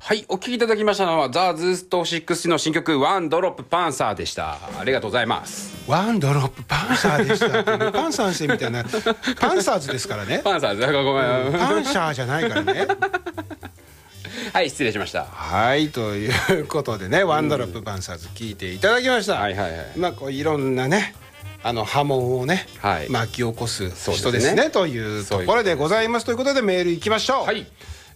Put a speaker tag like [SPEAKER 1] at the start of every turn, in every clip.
[SPEAKER 1] はい、お聴きいただきましたのはザ・ズースト60の新曲ワンドロップパンサーでした。ありがとうございます。
[SPEAKER 2] ワンドロップパンサーでしたって、ね、パンサーしてみたいなパンサーズですからね。
[SPEAKER 1] パンサーズ、ごめん、
[SPEAKER 2] パンシャーじゃないからね。
[SPEAKER 1] はい、失礼しました。
[SPEAKER 2] はいということでね、ワンドロップパンサーズ聞いていただきました。
[SPEAKER 1] はいはいはい。
[SPEAKER 2] まあこういろんなね波紋をね、はい、巻き起こす人ですねというところでございます。ということでメールいきましょう。はい、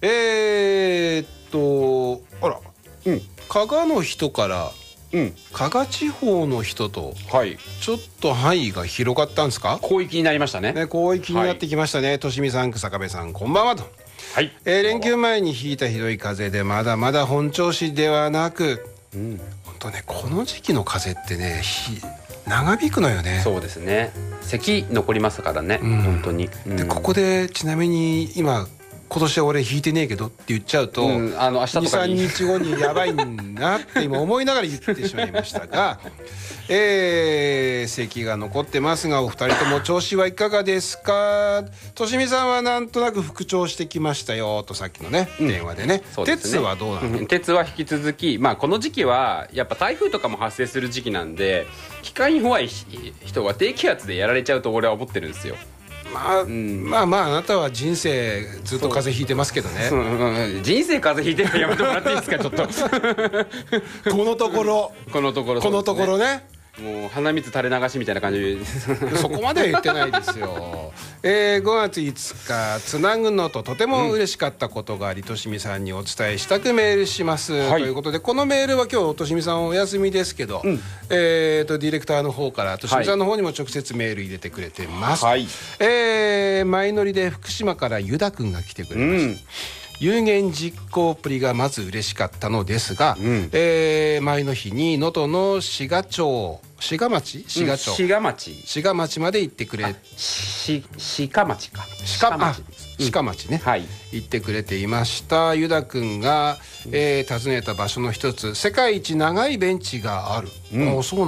[SPEAKER 2] あら、加賀の人から、加賀地方の人と、ちょっと範囲が広がったんですか。
[SPEAKER 1] 広域になりましたね。
[SPEAKER 2] 広域になってきましたね。としみさん、日下部さん、こんばんはと。はい、連休前に引いたひどい風邪でまだまだ本調子ではなく、本当ね、この時期の風邪ってね、長引くのよね。
[SPEAKER 1] そうですね。咳残りますからね、本当に。
[SPEAKER 2] でここでちなみに今年は俺引いてねえけどって言っちゃうと、明日とかに 2,3 日後にやばいんなって今思いながら言ってしまいましたが、咳が残ってますが、お二人とも調子はいかがですか。としみさんはなんとなく復調してきましたよと、さっきのね、電話でね。鉄はどうなの。
[SPEAKER 1] 鉄は引き続き、この時期はやっぱ台風とかも発生する時期なんで、気管に弱い人は低気圧でやられちゃうと俺は思ってるんですよ。
[SPEAKER 2] まああなたは人生ずっと風邪ひいてますけどね。
[SPEAKER 1] 人生風邪ひいてるのやめてもらっていいですか、ちょっと。
[SPEAKER 2] このところね、
[SPEAKER 1] もう鼻水垂れ流しみたいな感じ。
[SPEAKER 2] そこまでは言ってないですよ。5月5日つなぐのととても嬉しかったことがあり、としみさんにお伝えしたくメールします、ということで、このメールは今日としみさんお休みですけど、ディレクターの方からとしみさんの方にも直接メール入れてくれてます。前乗りで福島からユダ君が来てくれました。有言実行っぷりがまず嬉しかったのですが、前の日に能登の滋賀町まで行ってくれ、
[SPEAKER 1] 鹿町
[SPEAKER 2] ね、行ってくれていました。ユダ君が、訪ねた場所の一つ、世界一長いベンチがある。そう